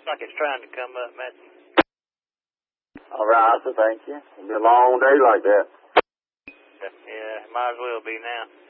like it's trying to come up, Matthew. All right, so thank you. It'll be a long day like that. Yeah, might as well be now.